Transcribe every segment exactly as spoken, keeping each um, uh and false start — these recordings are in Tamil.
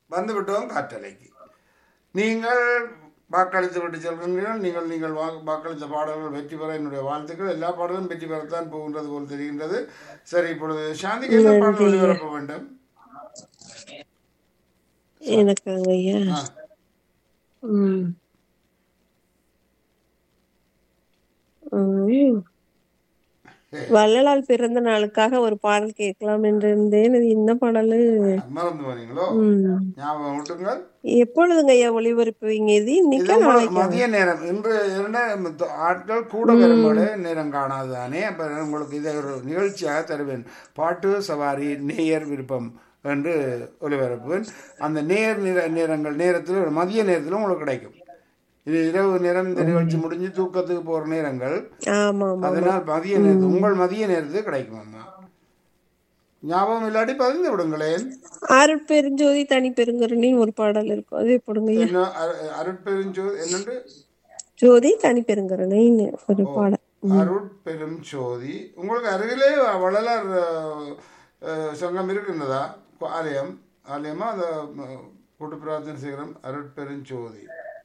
வந்துவிட்டோம் காற்றலைக்கு. நீங்கள் வாக்களித்து விட்டு செல்கின்றீர்கள். நீங்கள் நீங்கள் வா- வாக்களித்த பாடல்கள் வெற்றி பெற என்னுடைய வாழ்த்துக்கள். எல்லா பாடலும் வெற்றி பெறத்தான் போகின்றது போல் தெரிகின்றது. சரி, இப்பொழுது சாந்திக்கு என்ன பாடல் நன்றி ஐயா. ஒளிபரப்ப வேண்டும்? சா- எனக்காங்க ஐயா. ஆ, ம். ம். ஏ, வள்ளலார் பிறந்த நாளுக்காக ஒரு பாடல் கேட்கலாம் என்று இருந்தேன். இது என்ன பாடலு? மறந்து போனீங்களோ? ம். ஞாபகம் விட்டுங்கள். எப்பொழுதுங்க ஐயா ஒளிபரப்புவீங்க? இது இது இன்னைக்கா உங்களுக்கு நாளைக்கா? மதிய நேரம். இன்று இரண்டு ஆட்கள் கூட ம். வரும்போது நேரம் காணாது தானே. அப்போ உங்களுக்கு இதை ஒரு நிகழ்ச்சியாக தருவேன். பாட்டு சவாரி நேயர் விருப்பம் என்று ஒளிபரப்புவேன். அந்த நேர் நிற நேரங்கள் நேரத்தில் ஒரு மதிய நேரத்தில் உங்களுக்கு கிடைக்கும். இது இரவு நேரம் இந்த நிகழ்ச்சி முடிஞ்சு தூக்கத்துக்கு போகிற நேரங்கள். ஆமா ஆமா ஆமா. அதனால் மதிய நேரத்தில் ம். உங்கள் மதிய நேரத்தில் கிடைக்கும் அம்மா. ஞாபகம் இல்லாட்டி பதிந்து விடுங்களேன். அருட்பெருஞ்சோதி தனி பெருங்கருணின்னு ஒரு பாடல் இருக்கும். அது போடுங்க ஐயா. என்ன அரு- அருட்பெருஞ்சோ என்னென்று? ஜோதி தனி பெருங்கருணைன்னு ஒரு ஓ, பாடல். ம். அருட்பெரும் சோதி. உங்களுக்கு அருகிலே வள்ளலார் அஹ், அஹ், சங்கம் இருக்கின்றதா? ஆலயம் ஆலயமா அந்த அஹ், கூட்டு பிரார்த்தனை செய்கிறோம். அருட்பெருஞ்சோதி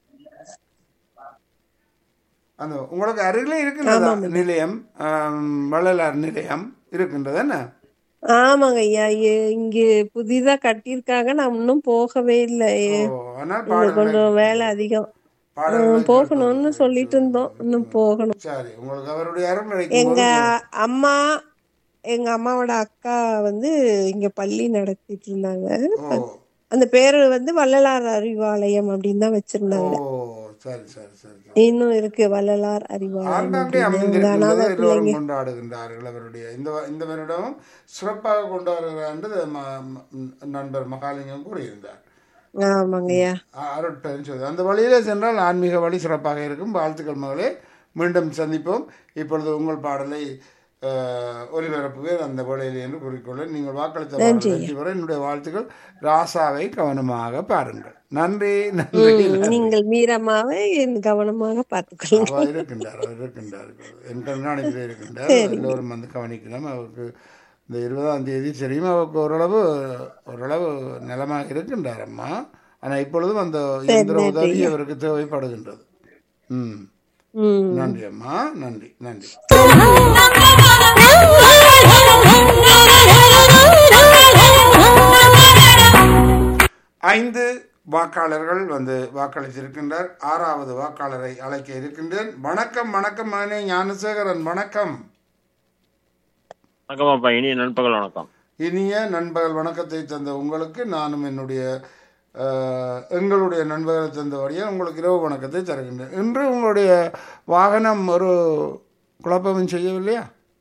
அந்த உங்களுக்கு அருகிலே இருக்கின்றதா ஆமாம் ஐயா. நிலையம்? ஆம், வள்ளலார் நிலையம் இருக்கின்றது என்ன? ஆமாங்க ஐயா. இ- இங்க புதிதா கட்டியிருக்காங்க. நான் இன்னும் போகவே இல்லை. ஓ, ஆனால் இங்க பாடல்களை கொஞ்சம் வேலை கேட்பது அதிகம். பாடல்களை ஆஹ் போகணும்னு கேட்பது சொல்லிட்டு இருந்தோம். இன்னும் போகணும். சரி, உங்களுக்கு அவருடைய அருள் கிடைக்கும் எங்க போது போ- அம்மா எங்க அம்மாவோட அக்கா வந்து இங்க பள்ளி நடத்திட்டு இருந்தாங்க. ஓ அந்த பேரு வந்து வள்ளலார் அறிவாலயம் அப்படின்னு தான் ஓ வச்சிருந்தாங்க. சரி சரி சரி சரி. இன்னும் இருக்கு வள்ளலார் அறிவாலயம் ஆங்காங்கே அப்படின்னு. உங்க அமைந்திருக்கின்றது. அனாதை எல்லோரும் பிள்ளைங்க. கொண்டாடுகின்றார்கள் அவருடைய இந்த வ- இந்த வருடமும் சிறப்பாக கொண்டாடுகிறார் என்று ம- ம- நண்பர் மகாலிங்கம் கூறியிருந்தார். ஆமாங்கய்யா. அ- அருட்பெரும் சொல்லி அந்த வழியிலே சென்றால் ஆன்மீக வழி சிறப்பாக இருக்கும். வாழ்த்துக்கள் மகளே, மீண்டும் சந்திப்போம். இப்பொழுது உங்கள் பாடலை அஹ், ஒலிபரப்புவேன் அந்த வேளையில் என்று கூறிக்கொள்ள நீங்கள் வாக்களித்த பாடல் நன்றி வெற்றி ஐயா. பெற என்னுடைய வாழ்த்துக்கள். ராசாவை கவனமாக பாருங்கள். நன்றி நன்றி ம் நன்றி. நீங்கள் மீரமாவை கவனமாக பார்த்துக்கொள்ளுங்க. அவர் இருக்கின்றார் அவர் இருக்கின்றார் என் கண்காணிப்பில் இருக்கின்றார். சரிங்க. எல்லோரும் வந்து கவனிக்கலாம். அவருக்கு இந்த இருபதாம் தேதி தெரியும். அவருக்கு ஓரளவு ஓரளவு நலமாக இருக்கின்றார் அம்மா. ஆனால் இப்பொழுதும் அந்த சரி இயந்திர நன்றி உதவி ஐயா. அவருக்கு தேவைப்படுகின்றது. ம் ம். நன்றி அம்மா, நன்றி நன்றி. ஐந்து வாக்காளர்கள் வந்து வாக்களித்திருக்கின்றார். ஆறாவது வாக்காளரை அழைக்க இருக்கின்றேன். வணக்கம் வணக்கம் மகனே ஞானசேகரன், வணக்கம். வணக்கம் அப்பா, இனிய நண்பகல் வணக்கம். இனிய நண்பகல் வணக்கத்தை தந்த உங்களுக்கு நானும் என்னுடைய அஹ், எங்களுடைய நண்பர்களை தந்தபடியாக உங்களுக்கு இரவு வணக்கத்தை தருகின்றேன். இன்று உங்களுடைய வாகனம் ஒரு குழப்பமும் செய்யவில்லையா?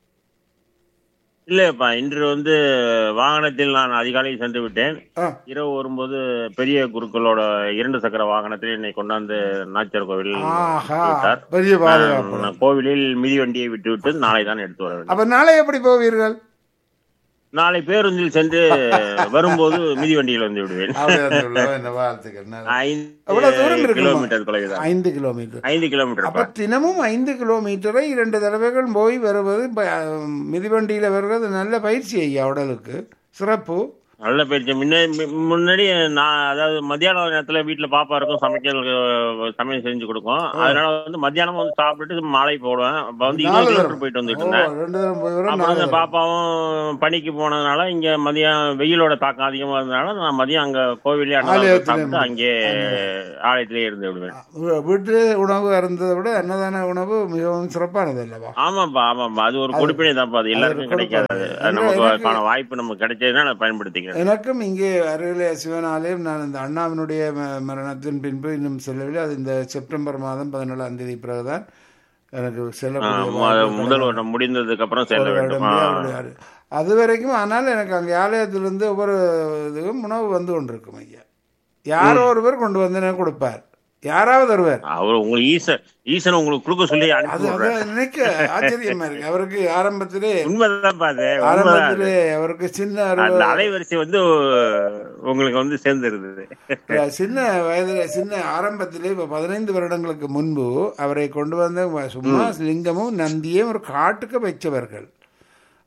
இல்லையப்பா, இன்று வந்து வாகனத்தில் நான் அதிகாலை சென்று விட்டேன். ஆ இரவு வரும்போது பெரிய குருக்களோட இரண்டு சக்கர வாகனத்தில் என்னை கொண்டாந்து நாச்சியார் கோவிலில் ஆஹா, விட்டு விட்டார். பெரிய நான் பாதுகாப்பு. கோவிலில் மிதிவண்டியை விட்டுவிட்டு நாளை தான் எடுத்து வர வேண்டும். அப்ப நாளை எப்படி போவீர்கள்? நாளை பேருந்தில் சென்று வரும்போது மிதிவண்டியில் வந்து விடுவேன். அப்படி வந்து உள்ளவா, இந்த வாழ்த்துக்கள். எவ்வளவு ஐந்து தூரம் இருக்குமா? கிலோமீட்டர் தொலைவு தான். ஐந்து கிலோமீட்டர். ஐந்து கிலோமீட்டர் அப்ப தினமும் ஐந்து கிலோமீட்டரை இரண்டு தடவைகள் போய் வருவது ப- மிதிவண்டியில வருவது நல்ல பயிற்சி ஐயா, உடலுக்கு சிறப்பு. நல்ல பயிற்சி. முன்னாடி முன்னாடி நான் அதாவது மத்தியான நேரத்துல வீட்டுல பாப்பா இருக்கும், சமைக்கல் சமையல் செஞ்சு கொடுக்கும். அதனால வந்து மத்தியானம் வந்து சாப்பிட்டுட்டு மாலை போடுவேன். அப்ப வந்து இருபது நாலு கிலோமீட்டர் தரம். போயிட்டு ஓ, வந்துட்டு இருந்தேன். ரெண்டு தரம் போய் வர அப்புறம் நாலு இந்த தரம். பாப்பாவும் பணிக்கு போனதுனால இங்க மதியம் வெயிலோட தாக்கம் அதிகமா இருந்ததுனால நான் மதியம் அங்க கோவிலே ஆலயத்திலே சாப்பிட்டு மு- அங்கே ஆலயத்திலே இருந்து விடுவேன். வீ- வீட்டு உணவு அருந்ததை விட அன்னதான உணவு மிகவும் சிறப்பானது அல்லவா? ஆமாப்பா ஆமாப்பா, அது ஒரு கொடுப்பினை தான்ப்பா. அது அது ஒரு எல்லாருக்கும் கிடைக்காது. கொடுப்பது. அது எனக்கு- நமக்கு எனக்கு- காண வாய்ப்பு நமக்கு கிடைச்சதுன்னா நான் பயன்படுத்திக்கிறேன். எனக்கும் இங்கே அருகிலே சிவனாலயம். நான் இந்த அண்ணாவினுடைய ம- மரணத்தின் பின்பு இன்னும் செல்லவில்லை. அது இந்த செப்டம்பர் மாதம் பதினேழாம் தேதி பிறகுதான் எனக்கு செல்லக்கூடிய ஆஹ் வாய்ப்பு முதல் கிடைக்கும். வருடம் முடிந்ததுக்கு அப்புறம் செல்ல ஒரு வேண்டும். வருடம் ஆஹ் அவருடைய அரு- அது வரைக்கும். ஆனால் எனக்கு அங்கே ஆலயத்திலிருந்து ஒவ்வொரு இதுவும் உணவு வந்து கொண்டிருக்கும் ஐயா. யாரோ ஒருவர் கொண்டு வந்து எனக்கு கொடுப்பார், யாராவது ஒருவர். அவர் உங்களுக்கு ஈசன் ஈசன் உங்களுக்கு கொடுக்க சொல்லி அனுப்பி அது விடுறாரு. அதான் நினைக்க ஆச்சரியமா இருக்கு. அவருக்கு ஆரம்பத்திலே உண்மைதான்ப்பா அது. உண்மைதான் அது. ஆரம்பத்திலே அவருக்கு சின்ன அந்த அருவ- அலைவரிசை வந்து உங்களுக்கு வந்து சேர்ந்துருது. சின்ன வயதில் சின்ன ஆரம்பத்திலே இப்போ பதினைந்து வருடங்களுக்கு முன்பு அவரை கொண்டு வந்த சும்மா லிங்கமும் நந்தியும் ஒரு காட்டுக்கு வச்சவர்கள்.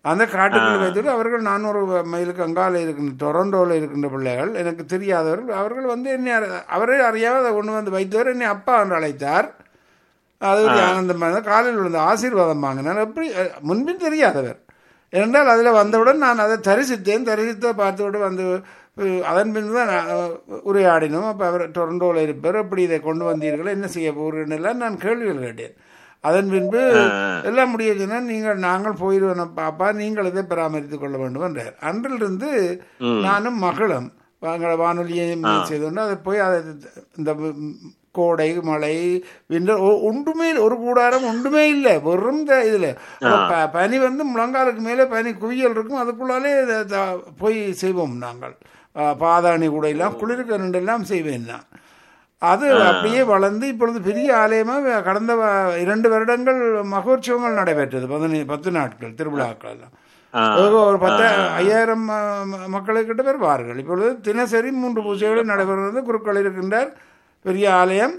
அந்த காட்டுக்குள் வைத்துட்டு அவர்கள் நானூறு மைலுக்கு அங்கால இருக்கின்ற டொரண்டோவில் இருக்கின்ற பிள்ளைகள் எனக்கு தெரியாதவர்கள் அவர்கள் வந்து என்னை அவரே அறியாத ஒன்று வந்து வைத்தவர் என்னை அப்பா என்று அழைத்தார். அது ஒரு ஆனந்தமாக காலையில் விழுந்த ஆசீர்வாதம் வாங்கினார். எப்படி முன்பின் தெரியாதவர் ஏனென்றால் அதில் வந்தவுடன் நான் அதை தரிசித்தேன். தரிசித்த பார்த்துவிட்டு வந்து அதன் பின் தான் உரையாடினோம். அப்போ அவர் டொரண்டோவில் இருப்பார். எப்படி இதை கொண்டு வந்தீர்கள், என்ன செய்ய போகிறீர்கள் நான் கேள்விகள் கேட்டேன். அதன் பின்பு எல்லாம் முடியுதுன்னா நீங்கள் நாங்கள் போயிடுவோம் பாப்பா, நீங்கள் இதை பராமரித்துக் கொள்ள வேண்டும் என்றார். அன்றிலிருந்து நானும் மகளும் வானொலியை செய்தோன்னா அதை போய் அதை இந்த கோடை மழை விண்டர் ஒன்றுமே ஒரு கூடாரம் ஒன்றுமே இல்லை, வெறும் இதில் பனி வந்து முழங்காலுக்கு மேலே பனி குவியல் இருக்கும். அதுக்குள்ளாலே போய் செய்வோம் நாங்கள். பாதாணி கூடையெல்லாம் குளிருக்கு ரெண்டெல்லாம் செய்வேன் நான். அது அப்படியே வளர்ந்து இப்பொழுது பெரிய ஆலயமாக கடந்த இரண்டு வருடங்கள் மகோற்சவங்கள் நடைபெற்றது. பதினே பத்து நாட்கள் திருவிழாக்கள் எல்லாம் ஒரு பத்து ஐயாயிரம் மக்களுக்கிட்ட வருவார்கள். இப்பொழுது தினசரி மூன்று பூஜைகளும் நடைபெறுவது. குருக்கள் இருக்கின்றார், பெரிய ஆலயம்.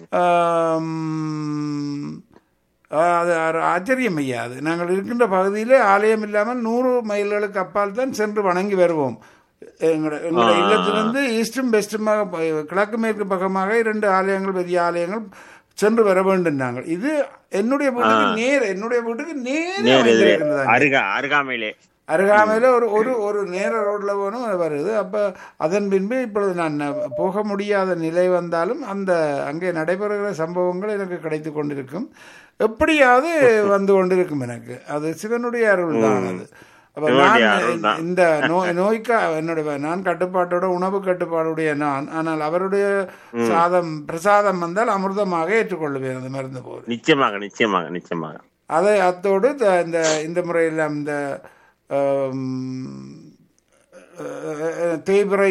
அது ஆச்சரியம் ஐயா. அது நாங்கள் இருக்கின்ற பகுதியிலே ஆலயம் இல்லாமல் நூறு மைல்களுக்கு அப்பால் தான் சென்று வணங்கி வருவோம். எங்களோட எங்களோட இல்லத்திலிருந்து ஈஸ்டும் வெஸ்டுமாக கிழக்கு மேற்கு பக்கமாக இரண்டு ஆலயங்கள், பெரிய ஆலயங்கள் சென்று வர வேண்டும். நாங்கள் இது என்னுடைய வீட்டுக்கு நேர் என்னுடைய வீட்டுக்கு நேர் அருகாமையிலே அருகாமையில் ஒரு ஒரு ஒரு நேர ரோட்டில் போகணும் வருது. அப்போ அதன் பின்பு இப்பொழுது நான் போக முடியாத நிலை வந்தாலும் அந்த அங்கே நடைபெறுகிற சம்பவங்கள் எனக்கு கிடைத்து கொண்டிருக்கும். எப்படியாவது வந்து கொண்டிருக்கும் எனக்கு. அது சிவனுடைய அருள் தான் அது. அப்போ நான் இந்த நோய் நோய்க்கா என்னுடைய நான் கட்டுப்பாட்டோட உணவு கட்டுப்பாடுடைய நான், ஆனால் அவருடைய சாதம் பிரசாதம் வந்தால் அமிர்தமாக ஏற்றுக்கொள்ளுவேன் அந்த மருந்து போது. நிச்சயமாக நிச்சயமாக நிச்சயமாக அதை அத்தோடு இந்த இந்த முறையில் இந்த தேய்பிறை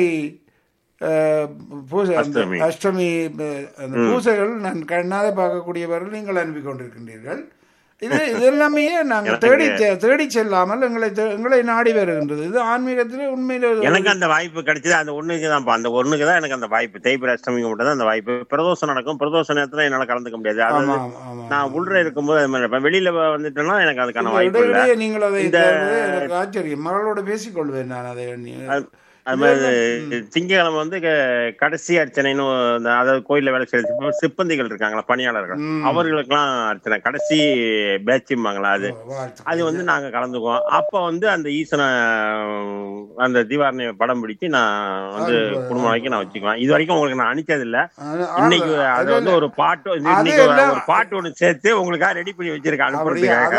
பூஜை அஷ்டமி அந்த பூஜைகள் நான் கண்ணாலே பார்க்கக்கூடியவர்கள் நீங்கள் அனுப்பி கொண்டிருக்கின்றீர்கள். இது இதெல்லாமே நாங்கள் தேடி தேடி செல்லாமல் எங்களை எங்களை நாடி வருகின்றது. இது ஆன்மீகத்திலே உண்மையில எனக்கு அந்த வாய்ப்பு கிடைச்சது. அந்த ஒண்ணுக்கு தான் அந்த ஒண்ணுக்கு தான் எனக்கு அந்த வாய்ப்பு. தேய்பிறை அஷ்டமிக்கு மட்டும் தான் அந்த வாய்ப்பு. பிரதோஷம் நடக்கும். பிரதோஷ நேரத்துல என்னால கலந்துக்க முடியாது. அதாவது நான் உள்ள இருக்கும்போது அது மாதிரி வெளியில வந்துட்டேன்னா எனக்கு அதுக்கான வாய்ப்பு இல்லை. நீங்கள் அதை ஆச்சரியம் மகளோட பேசிக்கொள்வேன் நான் அதை. அது மாதிரி திங்கக்கிழமை வந்து கடைசி அர்ச்சனைன்னு அதாவது கோயில்ல வேலை செய்யற சிப்பந்திகள் இருக்காங்களா பணியாளர்கள், அவர்களுக்கெல்லாம் அர்ச்சனை கடைசி பேட்சும்பாங்களா அது அது வந்து நாங்க கலந்துக்குவோம். அப்ப வந்து அந்த ஈசனை அந்த தீவாரணையை படம் பிடிச்சு நான் வந்து குடும்பம் வரைக்கும் நான் வச்சுக்குவேன். இது வரைக்கும் உங்களுக்கு நான் அனுப்பிச்சது இல்ல. இன்னைக்கு அது வந்து ஒரு பாட்டு இன்னைக்கு ஒரு பாட்டு ஒண்ணு சேர்த்து உங்களுக்காக ரெடி பண்ணி வச்சிருக்கேன் அனுப்புறதுக்காக.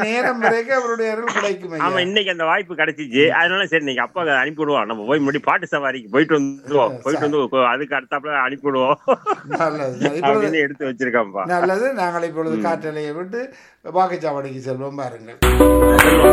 ஆமா, இன்னைக்கு அந்த வாய்ப்பு கிடைச்சிச்சு. அதனால சரி இன்னைக்கு அப்பா அனுப்பி விடுவோம், நம்ம போய் முன்னாடி பாட்டு சவாரிக்கு போயிட்டு வந்துடுவோம், போயிட்டு வந்து அதுக்கு அடுத்தாப்புல அனுப்பிவிடுவோம் அப்படின்னு எடுத்து வச்சிருக்கோம்ப்பா. நல்லது. நாங்கள் இப்பொழுது காற்றலையை விட்டு வாக்குச்சாவடிக்கு செல்வோம் பாருங்கள்.